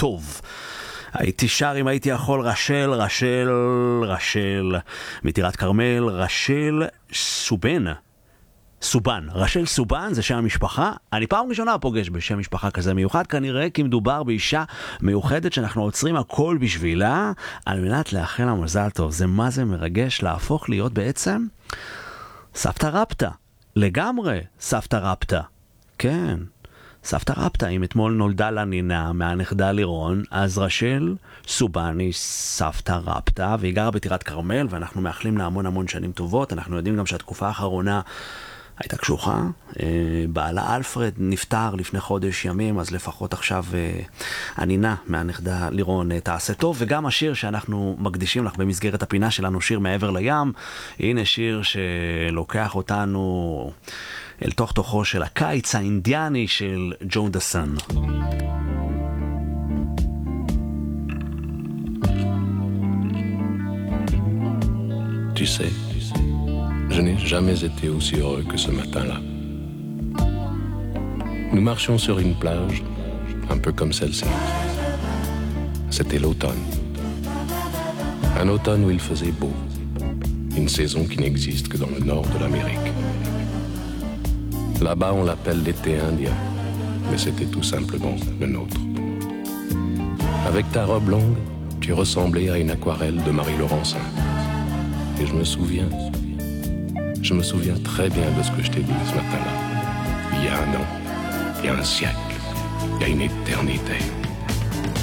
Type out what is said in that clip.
טוב. הייתי שר אם הייתי יכול רשל, מטירת כרמל, רשל סובן, רשל סובן זה שם המשפחה. אני פעם ראשונה פוגש בשם משפחה כזה מיוחד, כנראה כי מדובר באישה מיוחדת שאנחנו עוצרים הכל בשבילה על מנת לאחל לה מזל טוב. זה מה זה מרגש להפוך להיות בעצם סבתא רבתא, לגמרי סבתא רבתא. כן, סבתא רבתא, אם אתמול נולדה לה נינה מהנכדה לירון, אז רשל סובן היא סבתא רבתא, והיא גרה בטירת כרמל, ואנחנו מאחלים לה המון שנים טובות. אנחנו יודעים גם שהתקופה האחרונה הייתה קשוחה, בעלה אלפרד נפטר לפני חודש ימים, אז לפחות עכשיו הנינה מהנכדה לירון תעשה טוב. וגם השיר שאנחנו מקדישים לך במסגרת הפינה שלנו, שיר מעבר לים, הנה שיר שלוקח אותנו אל תוכו של הקיץ האינדיאני של ג'ון דסן. Tu sais, je n'ai jamais été aussi heureux que ce matin-là. Nous marchions sur une plage, un peu comme celle-ci. C'était l'automne. Un automne où il faisait beau. Une saison qui n'existe que dans le nord de l'Amérique. Là-bas, on l'appelle l'été indien, mais c'était tout simplement le nôtre. Avec ta robe longue, tu ressemblais à une aquarelle de Marie Laurencin. Et je me souviens très bien de ce que je t'ai dit ce matin-là. Il y a un an, il y a un siècle, il y a une éternité.